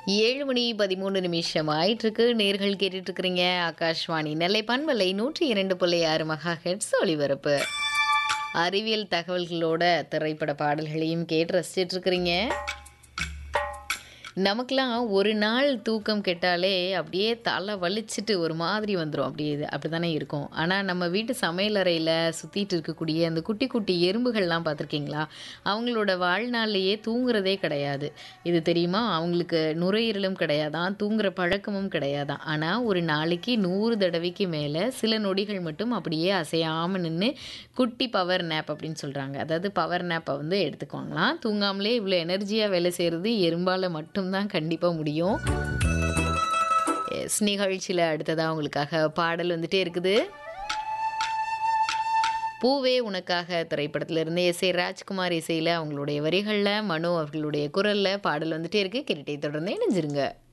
7 மணி 13 நிமிஷம் ஆயிட்டிருக்கு. நேர்கள் கேட்டுட்டு இருக்கிறீங்க. ஆகாஷ்வாணி நெல்லை பண்பலை 102.6 மெகாஹெர்ட்ஸ் ஒலிபரப்பு. அறிவியல் தகவல்களோட திரைப்பட பாடல்களையும் கேட்டு ரசிச்சிட்டு இருக்கிறீங்க. நமக்கெல்லாம் ஒரு நாள் தூக்கம் கெட்டாலே அப்படியே தலை வலிச்சிட்டு ஒரு மாதிரி வந்துடும். அப்படி தானே இருக்கும். ஆனால் நம்ம வீட்டு சமையலறையில் சுற்றிட்டு இருக்கக்கூடிய அந்த குட்டி குட்டி எறும்புகள்லாம் பார்த்துருக்கீங்களா? அவங்களோட வாழ்நாள்லேயே தூங்குறதே கிடையாது. இது தெரியுமா? அவங்களுக்கு நுரையீரலும் கிடையாதான், தூங்குற பழக்கமும் கிடையாதான். ஆனால் ஒரு நாளைக்கு 100 தடவைக்கு மேலே சில நொடிகள் மட்டும் அப்படியே அசையாமல் நின்று குட்டி பவர் நேப் அப்படின்னு சொல்கிறாங்க. அதாவது பவர் நேப்பை வந்து எடுத்துக்குவாங்களாம். தூங்காமலே இவ்வளோ எனர்ஜியாக வேலை செய்கிறது எறும்பால் மட்டும்தான் கண்டிப்பாக முடியும். எஸ், நிகழ்ச்சியில் அடுத்ததாக உங்களுக்காக பாடல் வந்துட்டே இருக்குது. பூவே உனக்காக திரைப்படத்திலிருந்து எஸ்.ஏ. ராஜ்குமார் இசையில் அவங்களுடைய வரிகளில் மனோ அவர்களுடைய குரலில் பாடல் வந்துட்டே இருக்கு. கேட்டுட்டே தொடர்ந்து இணைஞ்சிருங்க.